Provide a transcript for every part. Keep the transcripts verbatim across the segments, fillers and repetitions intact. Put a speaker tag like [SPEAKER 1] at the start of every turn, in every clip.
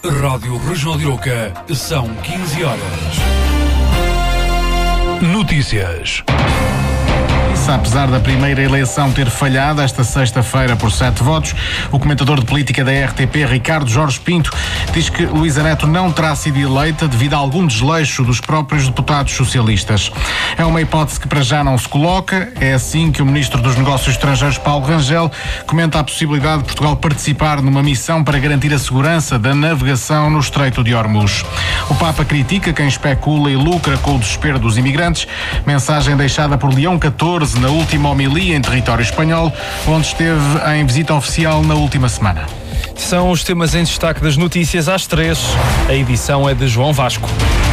[SPEAKER 1] Rádio Regional de Arouca, são quinze horas. Notícias.
[SPEAKER 2] Apesar da primeira eleição ter falhado esta sexta-feira por sete votos, o comentador de política da R T P, Ricardo Jorge Pinto, diz que Luísa Neto não terá sido eleita devido a algum desleixo dos próprios deputados socialistas. É uma hipótese que para já não se coloca. É assim que o ministro dos Negócios Estrangeiros, Paulo Rangel, comenta a possibilidade de Portugal participar numa missão para garantir a segurança da navegação no Estreito de Hormuz. O Papa critica quem especula e lucra com o desespero dos imigrantes. Mensagem deixada por Leão catorze na última homilia em território espanhol, onde esteve em visita oficial na última semana.
[SPEAKER 3] São os temas em destaque das notícias às três. A edição é de João Vasco.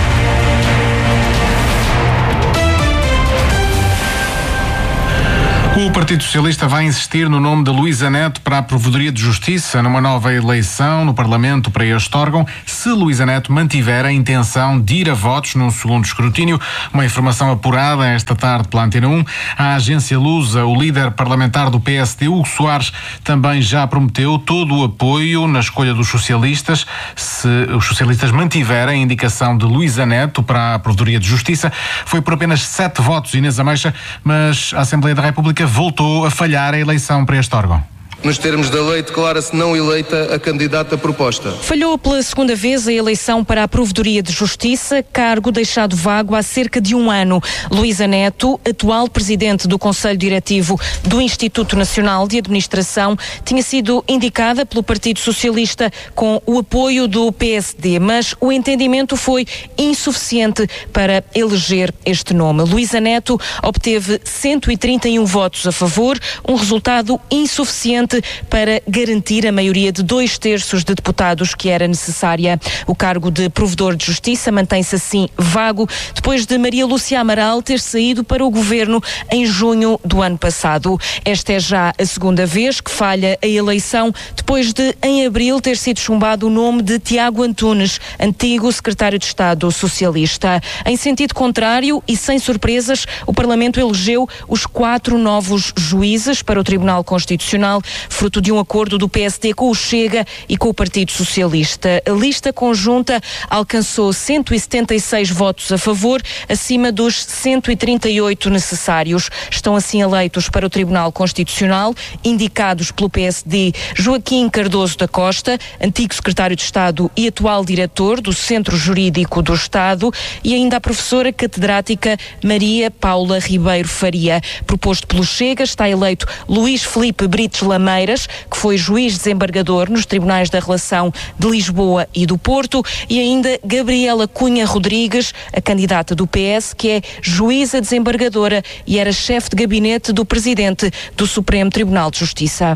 [SPEAKER 2] O Partido Socialista vai insistir no nome de Luísa Neto para a Provedoria de Justiça numa nova eleição no Parlamento para este órgão, se Luísa Neto mantiver a intenção de ir a votos num segundo escrutínio. Uma informação apurada esta tarde pela Antena um. A agência Lusa, o líder parlamentar do P S D, Hugo Soares, também já prometeu todo o apoio na escolha dos socialistas, se os socialistas mantiverem a indicação de Luísa Neto para a Provedoria de Justiça. Foi por apenas sete votos, Inês Ameixa, mas a Assembleia da República voltou a falhar a eleição para este órgão.
[SPEAKER 4] Nos termos da lei, declara-se não eleita a candidata proposta.
[SPEAKER 5] Falhou pela segunda vez a eleição para a Provedoria de Justiça, cargo deixado vago há cerca de um ano. Luísa Neto, atual presidente do Conselho Diretivo do Instituto Nacional de Administração, tinha sido indicada pelo Partido Socialista com o apoio do P S D, mas o entendimento foi insuficiente para eleger este nome. Luísa Neto obteve cento e trinta e um votos a favor, um resultado insuficiente para garantir a maioria de dois terços de deputados que era necessária. O cargo de provedor de justiça mantém-se assim vago, depois de Maria Lúcia Amaral ter saído para o governo em junho do ano passado. Esta é já a segunda vez que falha a eleição, depois de, em abril, ter sido chumbado o nome de Tiago Antunes, antigo secretário de Estado socialista. Em sentido contrário e sem surpresas, o Parlamento elegeu os quatro novos juízes para o Tribunal Constitucional, fruto de um acordo do P S D com o Chega e com o Partido Socialista. A lista conjunta alcançou cento e setenta e seis votos a favor, acima dos cento e trinta e oito necessários. Estão assim eleitos para o Tribunal Constitucional, indicados pelo P S D, Joaquim Cardoso da Costa, antigo secretário de Estado e atual diretor do Centro Jurídico do Estado, e ainda a professora catedrática Maria Paula Ribeiro Faria. Proposto pelo Chega está eleito Luís Filipe Brites Lameiras, que foi juiz desembargador nos Tribunais da Relação de Lisboa e do Porto, e ainda Gabriela Cunha Rodrigues, a candidata do P S, que é juíza desembargadora e era chefe de gabinete do presidente do Supremo Tribunal de Justiça.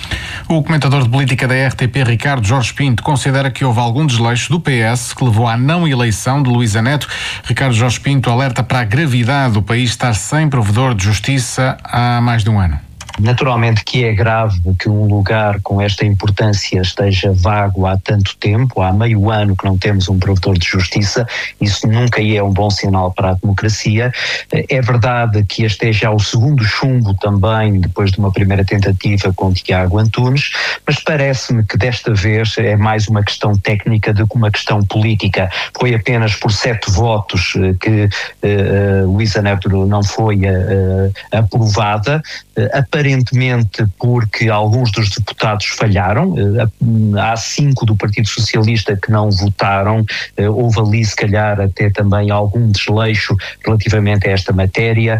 [SPEAKER 2] O comentador de política da R T P, Ricardo Jorge Pinto, considera que houve algum desleixo do P S que levou à não eleição de Luísa Neto. Ricardo Jorge Pinto alerta para a gravidade do país estar sem provedor de justiça há mais de um ano.
[SPEAKER 6] Naturalmente que é grave que um lugar com esta importância esteja vago há tanto tempo, há meio ano que não temos um provedor de justiça. Isso nunca é um bom sinal para a democracia. É verdade que este é já o segundo chumbo também, depois de uma primeira tentativa com Tiago Antunes, mas parece-me que desta vez é mais uma questão técnica do que uma questão política. Foi apenas por sete votos que uh, Luísa Neto não foi uh, aprovada, uh, aparentemente porque alguns dos deputados falharam. Há cinco do Partido Socialista que não votaram. Houve ali, se calhar, até também algum desleixo relativamente a esta matéria.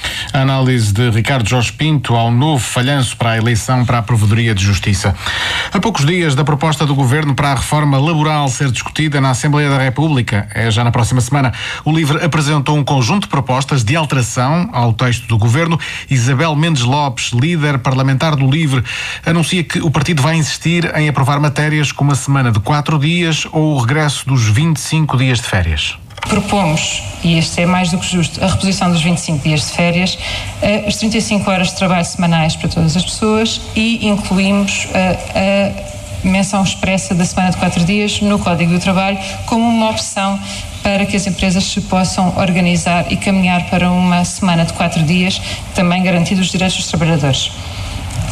[SPEAKER 2] A análise de Ricardo Jorge Pinto ao novo falhanço para a eleição para a Provedoria de Justiça. A poucos dias da proposta do Governo para a reforma laboral ser discutida na Assembleia da República, é já na próxima semana, o LIVRE apresentou um conjunto de propostas de alteração ao texto do Governo. Isabel Mendes Lopes, líder parlamentar do LIVRE, anuncia que o partido vai insistir em aprovar matérias como a semana de quatro dias ou o regresso dos vinte e cinco dias de férias.
[SPEAKER 7] Propomos, e este é mais do que justo, a reposição dos vinte e cinco dias de férias, as trinta e cinco horas de trabalho semanais para todas as pessoas, e incluímos a, a menção expressa da semana de quatro dias no Código do Trabalho como uma opção para que as empresas se possam organizar e caminhar para uma semana de quatro dias, também garantindo os direitos dos trabalhadores.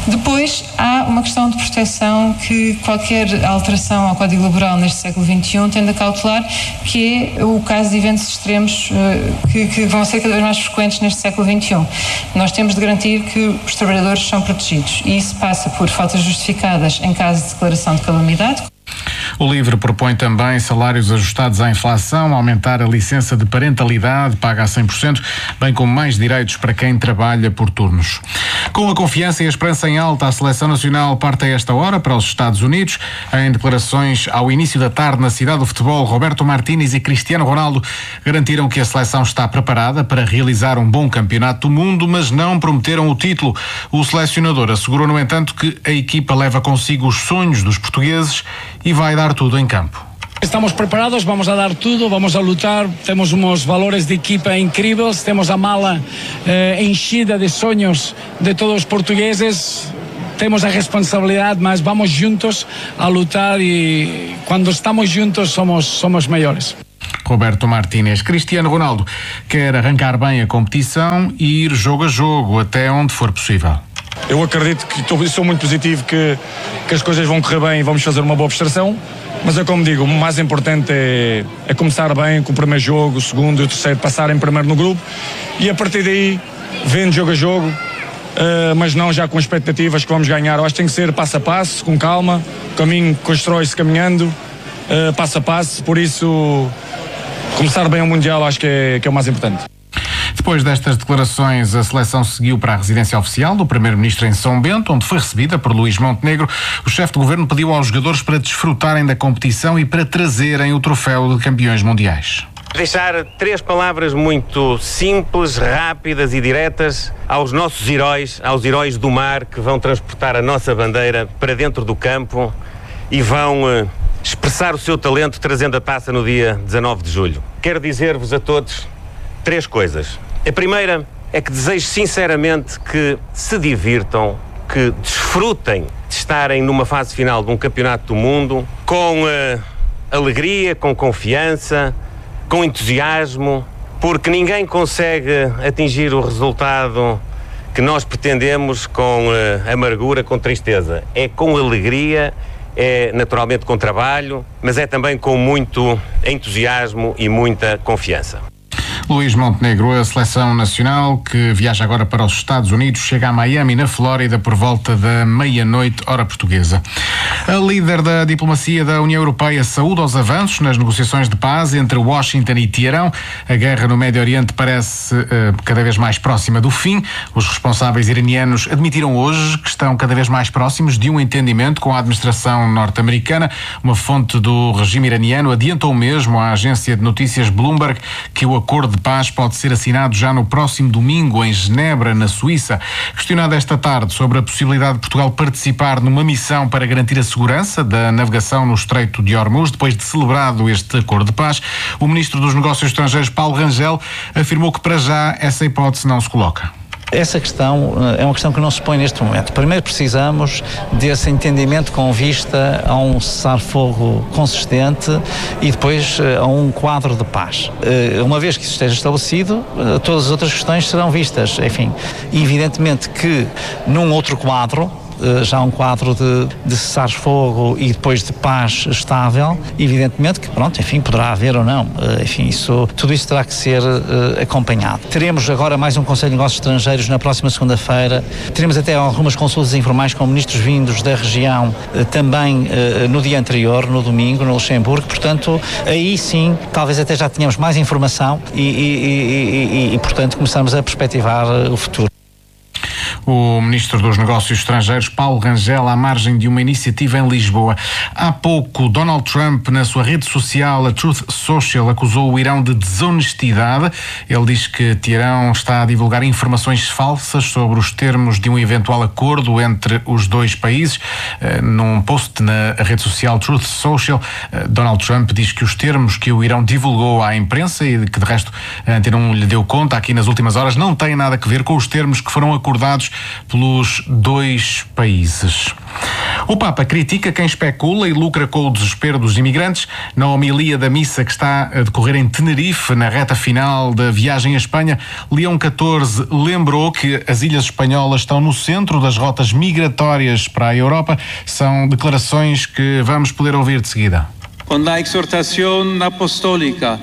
[SPEAKER 7] Depois, há uma questão de proteção que qualquer alteração ao Código Laboral neste século vinte e um tende a cautelar, que é o caso de eventos extremos uh, que, que vão ser cada vez mais frequentes neste século vinte e um. Nós temos de garantir que os trabalhadores são protegidos e isso passa por faltas justificadas em caso de declaração de calamidade.
[SPEAKER 2] O LIVRE propõe também salários ajustados à inflação, aumentar a licença de parentalidade, paga a cem por cento, bem como mais direitos para quem trabalha por turnos. Com a confiança e a esperança em alta, a Seleção Nacional parte a esta hora para os Estados Unidos. Em declarações ao início da tarde na Cidade do Futebol, Roberto Martínez e Cristiano Ronaldo garantiram que a seleção está preparada para realizar um bom campeonato do mundo, mas não prometeram o título. O selecionador assegurou, no entanto, que a equipa leva consigo os sonhos dos portugueses e vai dar tudo em campo.
[SPEAKER 8] Estamos preparados, vamos a dar tudo, vamos a lutar, temos uns valores de equipa incríveis, temos a mala eh, enchida de sonhos de todos os portugueses, temos a responsabilidade, mas vamos juntos a lutar e quando estamos juntos somos, somos maiores.
[SPEAKER 2] Roberto Martínez. Cristiano Ronaldo quer arrancar bem a competição e ir jogo a jogo até onde for possível.
[SPEAKER 9] Eu acredito que estou, sou muito positivo que, que as coisas vão correr bem e vamos fazer uma boa prestação, mas é como digo, o mais importante é, é começar bem com o primeiro jogo, o segundo e o terceiro, passarem primeiro no grupo e a partir daí, vendo jogo a jogo, uh, mas não já com expectativas que vamos ganhar. Eu acho que tem que ser passo a passo, com calma, o caminho constrói-se caminhando, uh, passo a passo, por isso começar bem o Mundial acho que é, que é o mais importante.
[SPEAKER 2] Depois destas declarações, a seleção seguiu para a residência oficial do primeiro-ministro em São Bento, onde foi recebida por Luís Montenegro. O chefe de governo pediu aos jogadores para desfrutarem da competição e para trazerem o troféu de campeões mundiais.
[SPEAKER 10] Deixar três palavras muito simples, rápidas e diretas aos nossos heróis, aos heróis do mar que vão transportar a nossa bandeira para dentro do campo e vão uh, expressar o seu talento trazendo a taça no dia dezanove de julho. Quero dizer-vos a todos três coisas. A primeira é que desejo sinceramente que se divirtam, que desfrutem de estarem numa fase final de um campeonato do mundo com uh, alegria, com confiança, com entusiasmo, porque ninguém consegue atingir o resultado que nós pretendemos com uh, amargura, com tristeza. É com alegria, é naturalmente com trabalho, mas é também com muito entusiasmo e muita confiança.
[SPEAKER 2] Luís Montenegro, a seleção nacional que viaja agora para os Estados Unidos, chega a Miami, na Flórida, por volta da meia-noite, hora portuguesa. A líder da diplomacia da União Europeia saúda os avanços nas negociações de paz entre Washington e Teherão. A guerra no Médio Oriente parece uh, cada vez mais próxima do fim. Os responsáveis iranianos admitiram hoje que estão cada vez mais próximos de um entendimento com a administração norte-americana. Uma fonte do regime iraniano adiantou mesmo à agência de notícias Bloomberg que o acordo de paz pode ser assinado já no próximo domingo em Genebra, na Suíça. Questionado esta tarde sobre a possibilidade de Portugal participar numa missão para garantir a segurança da navegação no Estreito de Hormuz, depois de celebrado este acordo de paz, o ministro dos Negócios Estrangeiros, Paulo Rangel, afirmou que para já essa hipótese não se coloca.
[SPEAKER 11] Essa questão é uma questão que não se põe neste momento. Primeiro precisamos desse entendimento com vista a um cessar-fogo consistente e depois a um quadro de paz. Uma vez que isso esteja estabelecido, todas as outras questões serão vistas. Enfim, evidentemente que num outro quadro, já um quadro de, de cessar-fogo e depois de paz estável, evidentemente que, pronto, enfim, poderá haver ou não, enfim, isso, tudo isso terá que ser uh, acompanhado. Teremos agora mais um Conselho de Negócios Estrangeiros na próxima segunda-feira, teremos até algumas consultas informais com ministros vindos da região uh, também uh, no dia anterior, no domingo, no Luxemburgo, portanto, aí sim, talvez até já tenhamos mais informação e, e, e, e, e portanto, começamos a perspectivar uh, o futuro.
[SPEAKER 2] O ministro dos Negócios Estrangeiros, Paulo Rangel, à margem de uma iniciativa em Lisboa. Há pouco, Donald Trump, na sua rede social, a Truth Social, acusou o Irão de desonestidade. Ele diz que Teherão está a divulgar informações falsas sobre os termos de um eventual acordo entre os dois países. Num post na rede social Truth Social, Donald Trump diz que os termos que o Irão divulgou à imprensa e que, de resto, a Antena um lhe deu conta aqui nas últimas horas, não têm nada a ver com os termos que foram acordados pelos dois países. O Papa critica quem especula e lucra com o desespero dos imigrantes. Na homilia da missa que está a decorrer em Tenerife, na reta final da viagem à Espanha, Leão catorze lembrou que as ilhas espanholas estão no centro das rotas migratórias para a Europa. São declarações que vamos poder ouvir de seguida.
[SPEAKER 12] Com a exortação apostólica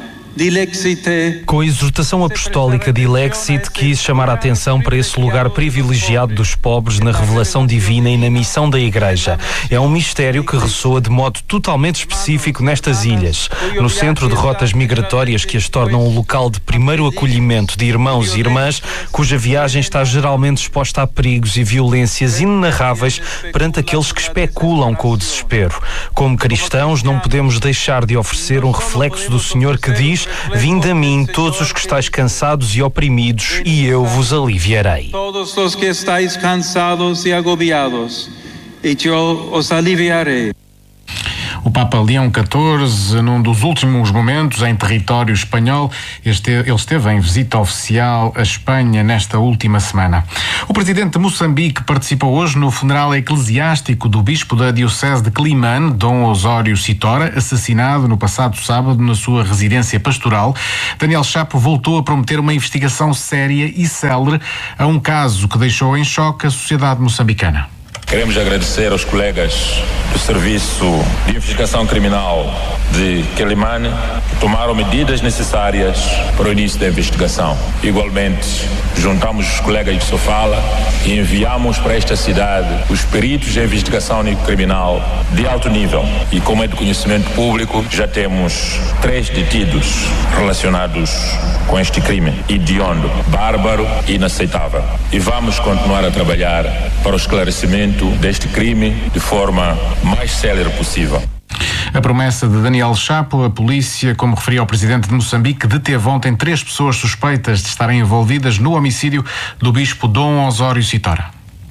[SPEAKER 3] Com a exortação apostólica de Ilexit, quis chamar a atenção para esse lugar privilegiado dos pobres na revelação divina e na missão da Igreja. É um mistério que ressoa de modo totalmente específico nestas ilhas, no centro de rotas migratórias que as tornam um local de primeiro acolhimento de irmãos e irmãs, cuja viagem está geralmente exposta a perigos e violências inenarráveis perante aqueles que especulam com o desespero. Como cristãos, não podemos deixar de oferecer um reflexo do Senhor que diz: vinde a mim todos os que estáis cansados e oprimidos, e eu vos aliviarei.
[SPEAKER 12] Todos os que estáis cansados e agobiados, e eu os aliviarei.
[SPEAKER 2] O Papa Leão catorze, num dos últimos momentos em território espanhol, ele esteve em visita oficial à Espanha nesta última semana. O presidente de Moçambique participou hoje no funeral eclesiástico do bispo da diocese de Climane, Dom Osório Citora, assassinado no passado sábado na sua residência pastoral. Daniel Chapo voltou a prometer uma investigação séria e célere a um caso que deixou em choque a sociedade moçambicana.
[SPEAKER 13] Queremos agradecer aos colegas do Serviço de Investigação Criminal de Quelimane que tomaram medidas necessárias para o início da investigação. Igualmente, juntamos os colegas de Sofala e enviamos para esta cidade os peritos de investigação criminal de alto nível. E como é de conhecimento público, já temos três detidos relacionados com este crime hediondo, bárbaro e inaceitável. E vamos continuar a trabalhar para o esclarecimento deste crime de forma mais célere possível.
[SPEAKER 2] A promessa de Daniel Chapo, a polícia, como referia o presidente de Moçambique, deteve ontem três pessoas suspeitas de estarem envolvidas no homicídio do bispo Dom Osório Citora.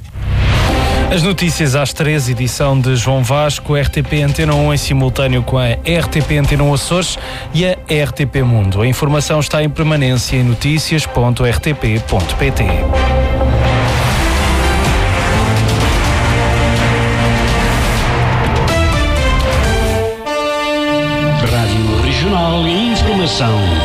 [SPEAKER 3] As notícias às três, edição de João Vasco, R T P Antena um em simultâneo com a R T P Antena um Açores e a R T P Mundo. A informação está em permanência em notícias ponto r t p ponto p t.
[SPEAKER 14] Rádio Regional e Informação.